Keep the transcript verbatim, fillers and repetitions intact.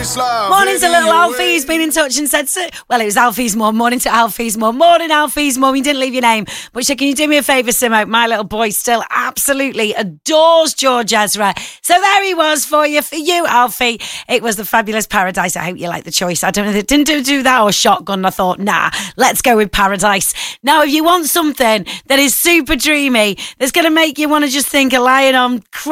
Morning to little Alfie. He's been in touch and said, well, it was Alfie's mum. Morning to Alfie's mum. Morning, Alfie's mum. He didn't leave your name. But can you do me a favour, Simo? My little boy still absolutely adores George Ezra. So there he was for you, for you, Alfie. It was The Fabulous Paradise. I hope you like the choice. I don't know if it didn't do, do that or Shotgun. I thought, nah, let's go with Paradise. Now, if you want something that is super dreamy, that's going to make you want to just think of lying on